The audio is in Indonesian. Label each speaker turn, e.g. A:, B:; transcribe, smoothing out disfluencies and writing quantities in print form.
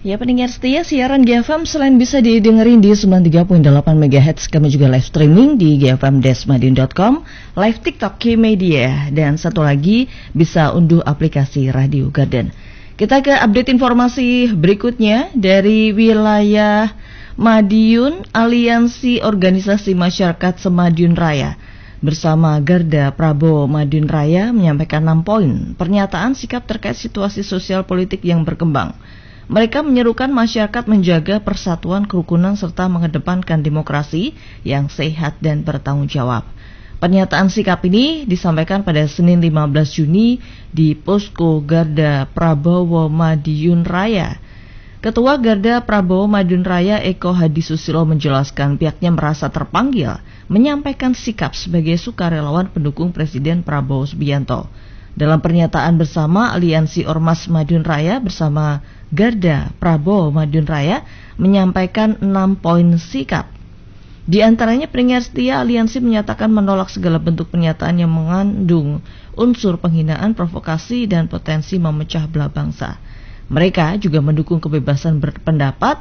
A: Ya, pendengar setia siaran GFM selain bisa didengerin di 93.8 MHz, kami juga live streaming di gfm-madiun.com, live TikTok K-Media, dan satu lagi bisa unduh aplikasi Radio Garden. Kita ke update informasi berikutnya dari wilayah Madiun. Aliansi Organisasi Masyarakat Semadiun Raya bersama Garda Prabowo Madiun Raya menyampaikan 6 poin pernyataan sikap terkait situasi sosial politik yang berkembang. Mereka menyerukan masyarakat menjaga persatuan, kerukunan, serta mengedepankan demokrasi yang sehat dan bertanggung jawab. Pernyataan sikap ini disampaikan pada Senin 15 Juni di Posko Garda Prabowo Madiun Raya. Ketua Garda Prabowo Madiun Raya Eko Hadi Susilo menjelaskan pihaknya merasa terpanggil menyampaikan sikap sebagai sukarelawan pendukung Presiden Prabowo Subianto. Dalam pernyataan bersama, Aliansi Ormas Madiun Raya bersama Garda Prabowo Madiun Raya menyampaikan 6 poin sikap. Di antaranya, pendengar setia, aliansi menyatakan menolak segala bentuk pernyataan yang mengandung unsur penghinaan, provokasi, dan potensi memecah belah bangsa. Mereka juga mendukung kebebasan berpendapat,